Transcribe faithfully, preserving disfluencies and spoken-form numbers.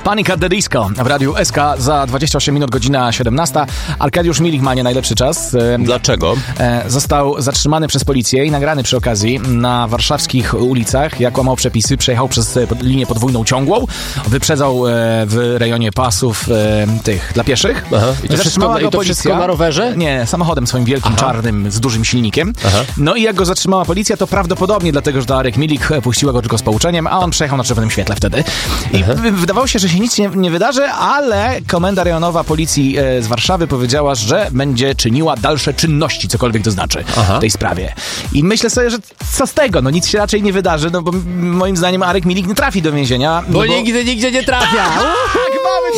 Panic at the Disco w Radiu S K za dwadzieścia osiem minut, godzina siedemnasta. Arkadiusz Milich ma nie najlepszy czas. Dlaczego? Został zatrzymany przez policję i nagrany przy okazji na warszawskich ulicach, jak łamał przepisy, przejechał przez linię podwójną ciągłą, wyprzedzał w rejonie pasów tych dla pieszych. Aha. I to, wszystko, go i to wszystko na rowerze? Nie, samochodem swoim wielkim, Aha. czarnym, z dużym silnikiem. Aha. No i jak go zatrzymała policja, to prawdopodobnie dlatego, że to Arek Milik puściła go tylko z pouczeniem, a on przejechał na czerwonym świetle wtedy. I Aha. wydawało się, że się nic nie, nie wydarzy, ale komenda rejonowa policji z Warszawy powiedziała, że będzie czyniła dalsze czynności, cokolwiek to znaczy Aha. w tej sprawie. I myślę sobie, że co z tego? No nic się raczej nie wydarzy, no bo moim zdaniem Arek Milik nie trafi do więzienia. Bo, no bo... nigdy, nigdzie nie trafia! Tak, mamy